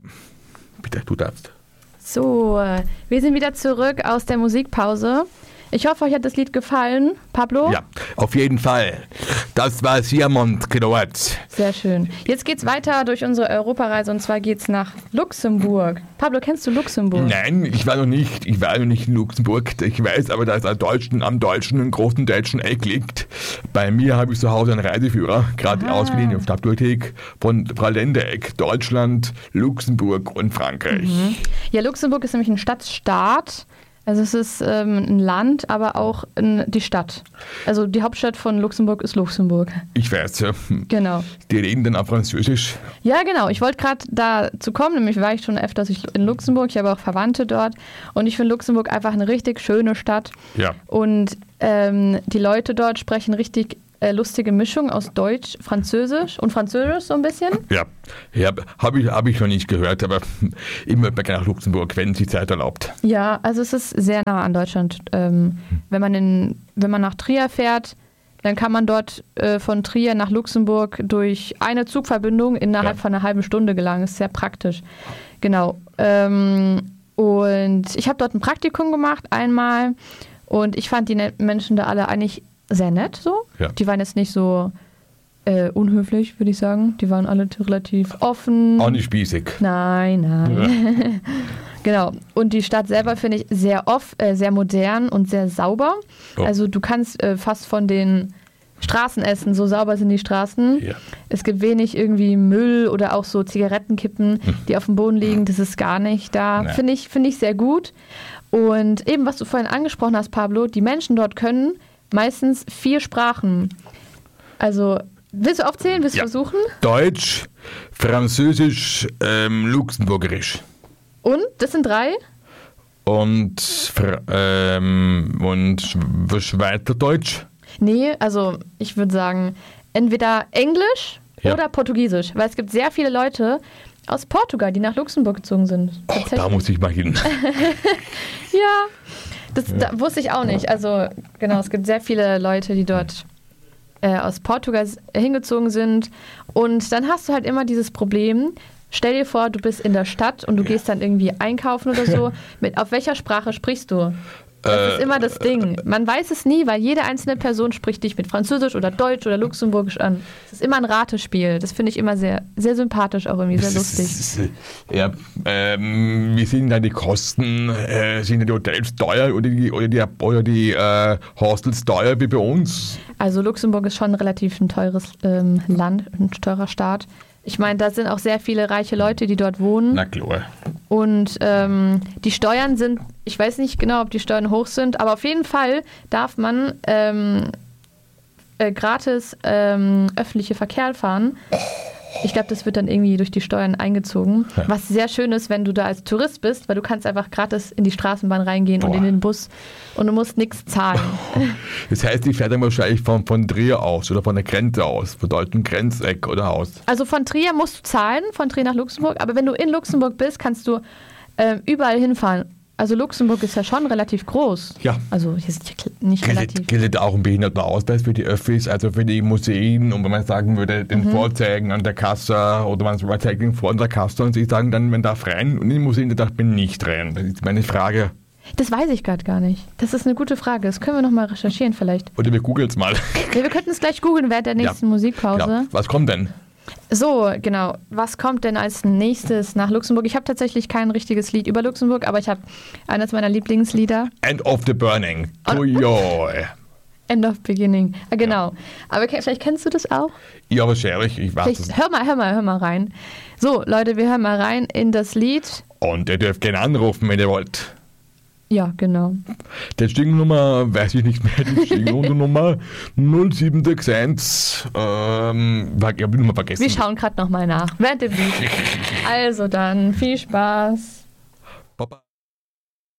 bitte, du darfst. So, wir sind wieder zurück aus der Musikpause. Ich hoffe, euch hat das Lied gefallen. Pablo? Ja, auf jeden Fall. Das war Siamond Knort. Sehr schön. Jetzt geht's weiter durch unsere Europareise und zwar geht's nach Luxemburg. Pablo, kennst du Luxemburg? Nein, ich war noch nicht in Luxemburg. Ich weiß aber, dass am großen deutschen Eck liegt. Bei mir habe ich zu Hause einen Reiseführer, gerade ausgeliehen auf der Bibliothek von Frau Lendeck, Deutschland, Luxemburg und Frankreich. Ja, Luxemburg ist nämlich ein Stadtstaat. Also es ist ein Land, aber auch die Stadt. Also die Hauptstadt von Luxemburg ist Luxemburg. Ich weiß, ja. Genau. Die reden dann auch Französisch. Ja, genau. Ich wollte gerade dazu kommen, nämlich war ich schon öfters in Luxemburg. Ich habe auch Verwandte dort. Und ich finde Luxemburg einfach eine richtig schöne Stadt. Ja. Und die Leute dort sprechen richtig lustige Mischung aus Deutsch, Französisch und Französisch so ein bisschen. Ja, habe ich noch nicht gehört, aber immer nach Luxemburg, wenn sie Zeit erlaubt. Ja, also es ist sehr nah an Deutschland. Wenn man nach Trier fährt, dann kann man dort von Trier nach Luxemburg durch eine Zugverbindung innerhalb von einer halben Stunde gelangen. Ist sehr praktisch. Genau. Und ich habe dort ein Praktikum gemacht einmal und ich fand die Menschen da alle eigentlich sehr nett so. Ja. Die waren jetzt nicht so unhöflich, würde ich sagen. Die waren alle relativ offen. Auch nicht spießig. Nein. Ja. Genau. Und die Stadt selber finde ich sehr modern und sehr sauber. Oh. Also du kannst fast von den Straßen essen, so sauber sind die Straßen. Ja. Es gibt wenig irgendwie Müll oder auch so Zigarettenkippen, die auf dem Boden liegen. Das ist gar nicht da. Finde ich sehr gut. Und eben, was du vorhin angesprochen hast, Pablo, die Menschen dort können meistens 4 Sprachen. Also, willst du aufzählen? Willst du versuchen? Deutsch, Französisch, Luxemburgerisch. Und? Das sind 3? Und Schweizerdeutsch? Nee, also ich würde sagen, entweder Englisch oder Portugiesisch. Weil es gibt sehr viele Leute aus Portugal, die nach Luxemburg gezogen sind. Da muss ich mal hin. Ja. Das wusste ich auch nicht. Also genau, es gibt sehr viele Leute, die dort aus Portugal hingezogen sind. Und dann hast du halt immer dieses Problem, stell dir vor, du bist in der Stadt und du gehst dann irgendwie einkaufen oder so. Auf welcher Sprache sprichst du? Das ist immer das Ding. Man weiß es nie, weil jede einzelne Person spricht dich mit Französisch oder Deutsch oder Luxemburgisch an. Es ist immer ein Ratespiel. Das finde ich immer sehr, sehr sympathisch, auch irgendwie sehr lustig. Ja, wie sind dann die Kosten? Sind die Hotels teuer oder die Hostels teuer wie bei uns? Also Luxemburg ist schon relativ ein teures Land, ein teurer Staat. Ich meine, da sind auch sehr viele reiche Leute, die dort wohnen. Na klar. Und die Steuern sind, ich weiß nicht genau, ob die Steuern hoch sind, aber auf jeden Fall darf man gratis öffentliche Verkehr fahren. Ich glaube, das wird dann irgendwie durch die Steuern eingezogen. Ja. Was sehr schön ist, wenn du da als Tourist bist, weil du kannst einfach gratis in die Straßenbahn reingehen und in den Bus und du musst nichts zahlen. Das heißt, die fährt dann wahrscheinlich von Trier aus oder von der Grenze aus, von deutschen Grenzeck oder aus. Also von Trier musst du zahlen, von Trier nach Luxemburg, aber wenn du in Luxemburg bist, kannst du überall hinfahren. Also Luxemburg ist ja schon relativ groß. Ja. Also hier ist nicht relativ. Gilt auch ein Behindertenausweis für die Öffis, also für die Museen und wenn man sagen würde, den Vorzeigen an der Kasse oder man zeigt den vor an der Kasse und sie sagen dann, man darf rein und in die Museen, da darf man nicht rein. Das ist meine Frage. Das weiß ich gerade gar nicht. Das ist eine gute Frage. Das können wir nochmal recherchieren vielleicht. Oder wir googeln es mal. Ja, wir könnten es gleich googeln während der nächsten Musikpause. Ja. Was kommt denn? So, genau. Was kommt denn als nächstes nach Luxemburg? Ich habe tatsächlich kein richtiges Lied über Luxemburg, aber ich habe eines meiner Lieblingslieder. End of the Burning. Joy. End of Beginning. Ah, genau. Ja. Aber vielleicht kennst du das auch? Ja, wahrscheinlich. Ich warte. Hör mal rein. So, Leute, wir hören mal rein in das Lied. Und ihr dürft gerne anrufen, wenn ihr wollt. Ja, genau. Die Stingnummer weiß ich nicht mehr. Die Stingnummer 0761. Ich habe die Nummer vergessen. Wir schauen gerade nochmal nach. Während dem Lied. Also dann, viel Spaß.